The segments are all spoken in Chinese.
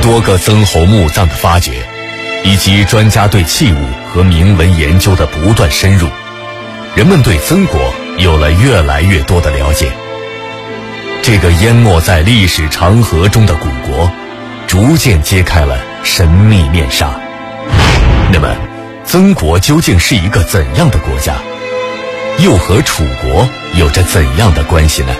多个曾侯墓葬的发掘，以及专家对器物和铭文研究的不断深入，人们对曾国有了越来越多的了解。这个淹没在历史长河中的古国，逐渐揭开了神秘面纱。那么，曾国究竟是一个怎样的国家？又和楚国有着怎样的关系呢？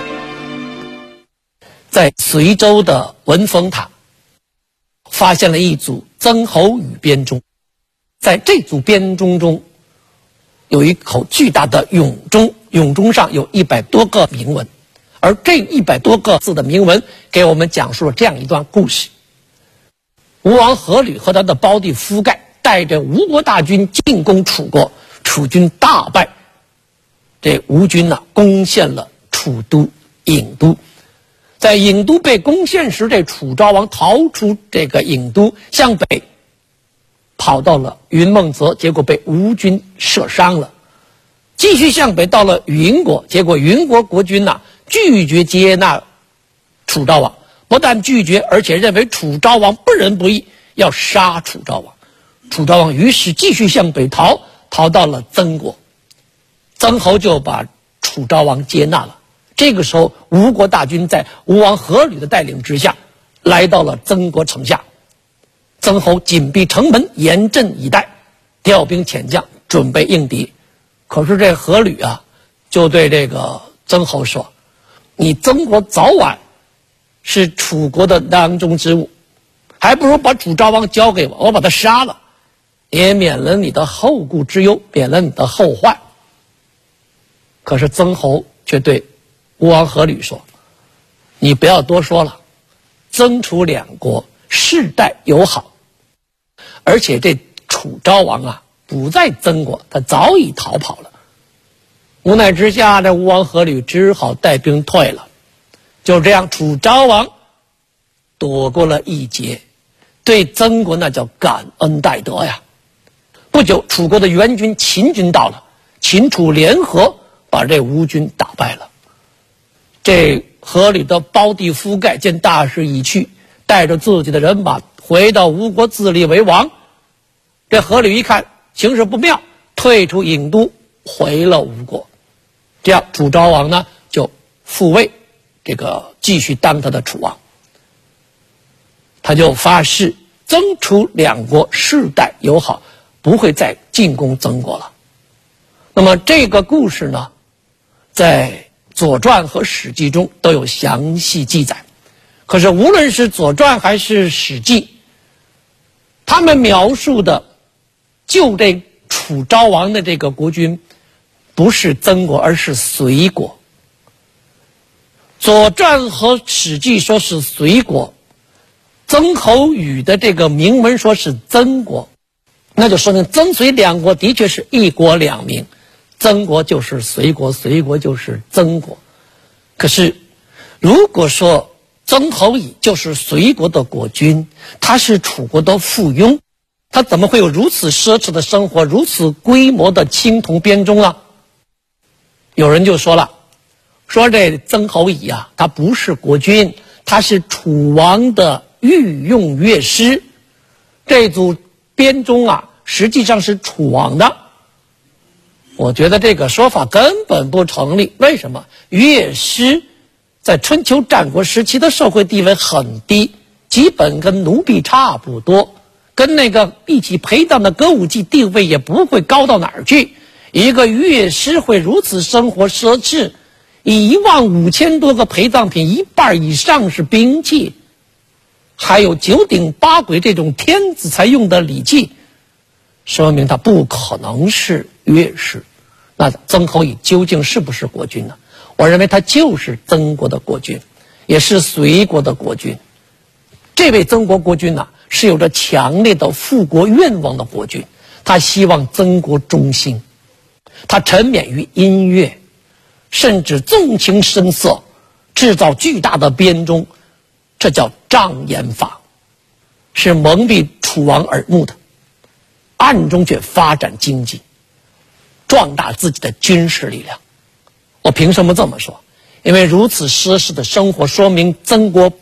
在随州的文峰塔发现了一组曾侯乙编钟，在这组编钟中有一口巨大的甬钟，甬钟上有100多个铭文，而这100多个字的铭文给我们讲述了这样一段故事：吴王阖闾和他的胞弟夫盖带着吴国大军进攻楚国，楚军大败，这吴军攻陷了楚都郢都。在郢都被攻陷时，这楚昭王逃出这个郢都，向北跑到了云梦泽，结果被吴军射伤了。继续向北到了云国，结果云国国君拒绝接纳楚昭王，不但拒绝，而且认为楚昭王不仁不义，要杀楚昭王。楚昭王于是继续向北逃到了曾国，曾侯就把楚昭王接纳了。这个时候，吴国大军在吴王阖闾的带领之下，来到了曾国城下。曾侯紧闭城门，严阵以待，调兵遣将，准备应敌。可是这阖闾就对这个曾侯说：“你曾国早晚是楚国的囊中之物，还不如把楚昭王交给我，我把他杀了，也免了你的后顾之忧，免了你的后患。”可是曾侯却对吴王阖闾说：“你不要多说了，曾楚两国世代友好，而且这楚昭王不在曾国，他早已逃跑了。”无奈之下，这吴王阖闾只好带兵退了。就这样，楚昭王躲过了一劫，对曾国那叫感恩戴德呀。不久，楚国的援军秦军到了，秦楚联合把这吴军打败了。这阖闾的胞弟夫盖见大势已去，带着自己的人马回到吴国自立为王。这阖闾一看形势不妙，退出郢都，回了吴国。这样楚昭王就复位，继续当他的楚王。他就发誓曾楚两国世代友好，不会再进攻曾国了。那么这个故事在《左传》和《史记》中都有详细记载。可是无论是《左传》还是《史记》，他们描述的就这楚昭王的这个国君不是曾国，而是随国。《左传》和《史记》说是随国，曾侯乙的这个铭文说是曾国，那就说明曾随两国的确是一国两民，曾国就是随国，随国就是曾国。可是如果说曾侯乙就是随国的国君，他是楚国的附庸，他怎么会有如此奢侈的生活，如此规模的青铜编钟啊？有人就说了，说这曾侯乙他不是国君，他是楚王的御用乐师，这组编钟实际上是楚王的。我觉得这个说法根本不成立。为什么？乐师在春秋战国时期的社会地位很低，基本跟奴婢差不多，跟那个一起陪葬的歌舞伎地位也不会高到哪儿去。一个乐师会如此生活奢侈，以15000多个陪葬品，1半以上是兵器，还有9鼎8簋这种天子才用的礼器，说明他不可能是乐师。那曾侯乙究竟是不是国君呢？我认为他就是曾国的国君，也是随国的国君。这位曾国国君是有着强烈的复国愿望的国君，他希望曾国中兴，他沉湎于音乐，甚至纵情声色，制造巨大的编钟，这叫障眼法，是蒙蔽楚王耳目的，暗中却发展经济，壮大自己的军事力量。我凭什么这么说？因为如此奢侈的生活说明曾国